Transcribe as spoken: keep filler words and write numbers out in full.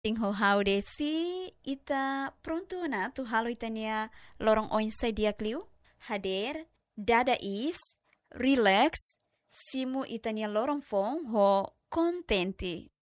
Ting ho haude si ita pronto na tu halo itania lorong oin sai dia kliu. Hader, dada is, relax, simu itania lorong fong ho contenti.